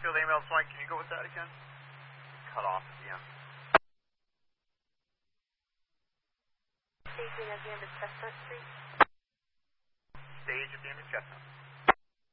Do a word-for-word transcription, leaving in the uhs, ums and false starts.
Westfield Email Swank, can you go with that again? Cut off at the end. Staging at the end of Chestnut Street. Stage at the end of Chestnut.